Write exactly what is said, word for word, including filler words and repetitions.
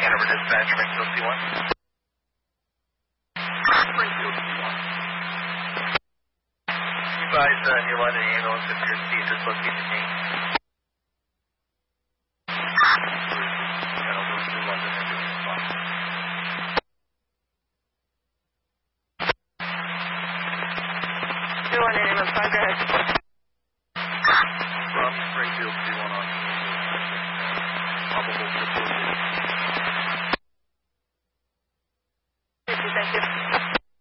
Hanover Dispatch, Springfield C one. Springfield C one. Advise uh, New London ambulance if your seat is located to me. Hanover, New London, ambulance response. New London ambulance, five, go ahead.